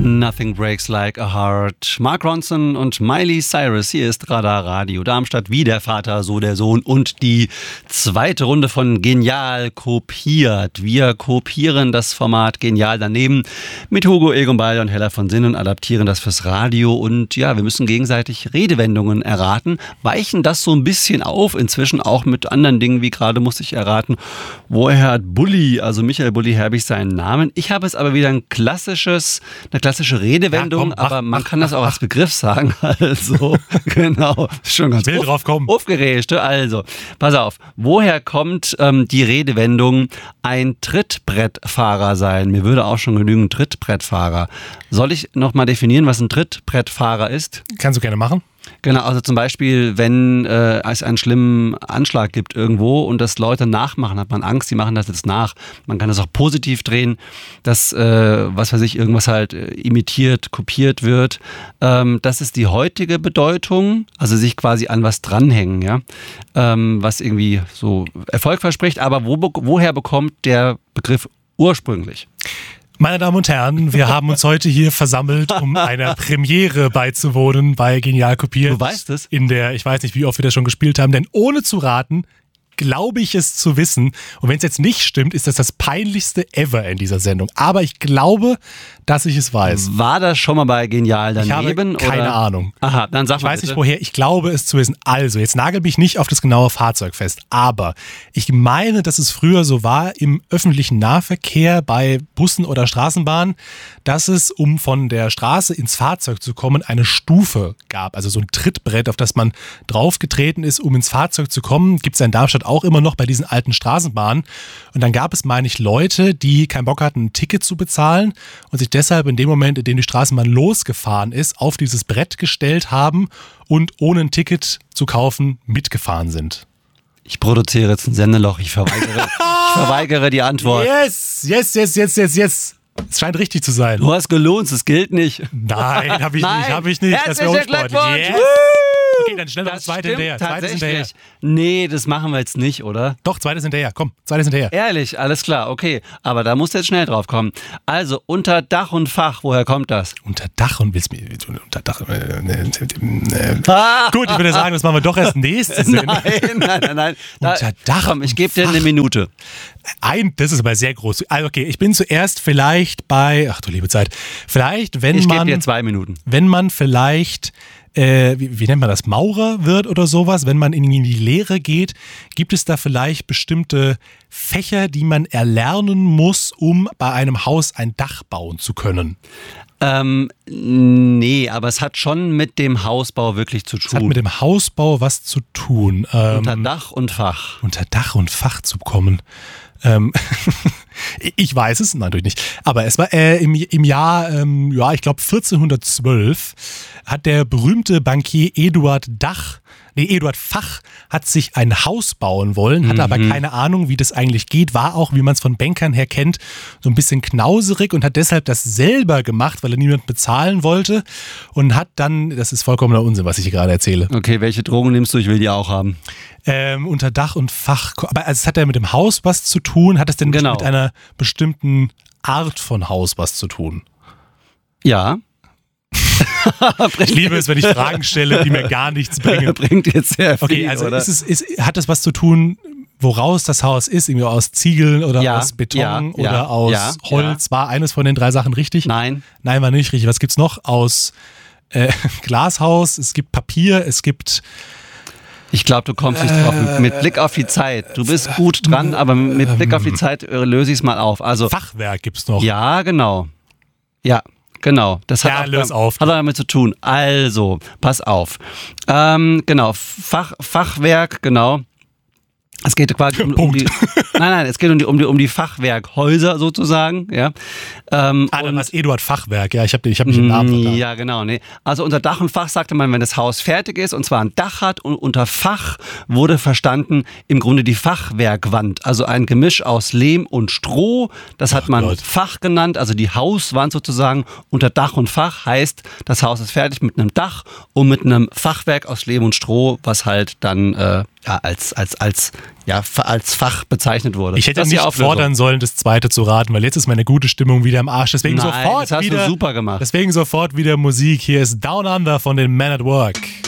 Nothing Breaks Like a Heart. Mark Ronson und Miley Cyrus. Hier ist Radar Radio Darmstadt. Wie der Vater, so der Sohn. Und die zweite Runde von Genial kopiert. Wir kopieren das Format Genial daneben mit Hugo Egonbalder und Hella von Sinn und adaptieren das fürs Radio. Und ja, wir müssen gegenseitig Redewendungen erraten, weichen das so ein bisschen auf. Inzwischen auch mit anderen Dingen, wie gerade musste ich erraten, woher hat Bulli, also Michael Bulli Herbig, seinen Namen. Ich habe es aber wieder eine klassische Redewendung, ja, aber man kann das auch als Begriff sagen. Also, genau, schon ganz drauf kommen. Aufgeregt. Also, pass auf, woher kommt die Redewendung ein Trittbrettfahrer sein? Mir würde auch schon genügen Trittbrettfahrer. Soll ich nochmal definieren, was ein Trittbrettfahrer ist? Kannst du gerne machen. Genau, also zum Beispiel, wenn es einen schlimmen Anschlag gibt irgendwo und das Leute nachmachen, hat man Angst, die machen das jetzt nach. Man kann das auch positiv drehen, dass, was weiß ich, irgendwas halt imitiert, kopiert wird. Das ist die heutige Bedeutung, also sich quasi an was dranhängen, ja, was irgendwie so Erfolg verspricht. Aber woher bekommt der Begriff ursprünglich? Meine Damen und Herren, wir haben uns heute hier versammelt, um einer Premiere beizuwohnen bei Genial kopiert. Du weißt es? Ich weiß nicht, wie oft wir das schon gespielt haben, denn ohne zu raten, glaube ich es zu wissen. Und wenn es jetzt nicht stimmt, ist das peinlichste ever in dieser Sendung. Aber ich glaube, dass ich es weiß. War das schon mal bei Genial daneben? Ich habe keine Ahnung. Aha, dann sag mal. Ich weiß nicht woher, ich glaube es zu wissen. Also, jetzt nagel mich nicht auf das genaue Fahrzeug fest, aber ich meine, dass es früher so war im öffentlichen Nahverkehr bei Bussen oder Straßenbahnen, dass es, um von der Straße ins Fahrzeug zu kommen, eine Stufe gab. Also so ein Trittbrett, auf das man draufgetreten ist, um ins Fahrzeug zu kommen. Gibt es ja in Darmstadt auch immer noch bei diesen alten Straßenbahnen. Und dann gab es, meine ich, Leute, die keinen Bock hatten, ein Ticket zu bezahlen und sich deshalb in dem Moment, in dem die Straßenbahn losgefahren ist, auf dieses Brett gestellt haben und ohne ein Ticket zu kaufen mitgefahren sind. Ich produziere jetzt ein Sendeloch, ich verweigere die Antwort. Yes. Es scheint richtig zu sein. Du hast gelohnt, es gilt nicht. Nein, hab ich nicht. Das wäre unsportlich. Yes. Okay, dann schnell noch das zweite hinterher. Tatsächlich. Nee, das machen wir jetzt nicht, oder? Doch, zweites hinterher. Komm, zweites hinterher. Ehrlich, alles klar, okay. Aber da musst du jetzt schnell drauf kommen. Also, unter Dach und Fach, woher kommt das? Unter Dach und unter Dach. Gut, ich würde sagen, das machen wir doch erst nächstes. Nein. Unter Dach. Komm, ich gebe dir eine Minute. Das ist aber sehr groß. Also okay, ich bin zuerst vielleicht bei, ach du liebe Zeit, vielleicht, ich gebe dir 2 Minuten. Wenn man vielleicht, wie nennt man das, Maurer wird oder sowas, wenn man in die Lehre geht, gibt es da vielleicht bestimmte Fächer, die man erlernen muss, um bei einem Haus ein Dach bauen zu können? Nee, aber es hat schon mit dem Hausbau wirklich zu tun. Es hat mit dem Hausbau was zu tun. Unter Dach und Fach. Unter Dach und Fach zu kommen. Ich weiß es, nein, natürlich nicht. Aber es war im Jahr, ich glaube 1412, hat der berühmte Bankier Eduard Fach hat sich ein Haus bauen wollen, hatte aber keine Ahnung, wie das eigentlich geht, war auch, wie man es von Bankern her kennt, so ein bisschen knauserig und hat deshalb das selber gemacht, weil er niemand bezahlen wollte und hat dann, das ist vollkommener Unsinn, was ich hier gerade erzähle. Okay, welche Drogen nimmst du? Ich will die auch haben. Unter Dach und Fach, aber es hat ja mit dem Haus was zu tun, hat es denn mit einer bestimmten Art von Haus was zu tun? Ja. Ich liebe es, wenn ich Fragen stelle, die mir gar nichts bringen. Bringt jetzt sehr viel, okay, also oder? Hat das was zu tun, woraus das Haus ist? Irgendwie aus Ziegeln oder aus Beton oder aus Holz? War eines von den 3 Sachen richtig? Nein, war nicht richtig. Was gibt's noch? Aus Glashaus, es gibt Papier, es gibt... Ich glaube, du kommst nicht drauf. Mit Blick auf die Zeit. Du bist gut dran, aber mit Blick auf die Zeit löse ich es mal auf. Also Fachwerk gibt's noch. Ja, genau. Ja, genau. Das hat auch damit zu tun. Also, pass auf. Genau, Fachwerk, genau. Es geht quasi um die. Nein, es geht um die Fachwerkhäuser sozusagen, ja. Was Eduard Fachwerk, ja, ich hab nicht den Namen verstanden. Ja, genau, nee. Also unter Dach und Fach sagte man, wenn das Haus fertig ist und zwar ein Dach hat, und unter Fach wurde verstanden im Grunde die Fachwerkwand, also ein Gemisch aus Lehm und Stroh, das hat man Fach genannt, also die Hauswand sozusagen. Unter Dach und Fach heißt, das Haus ist fertig mit einem Dach und mit einem Fachwerk aus Lehm und Stroh, was halt dann als Fach bezeichnet wurde. Ich hätte nicht fordern sollen, das zweite zu raten, weil jetzt ist meine gute Stimmung wieder im Arsch. Deswegen das hast du super gemacht. Deswegen sofort wieder Musik. Hier ist Down Under von den Men at Work.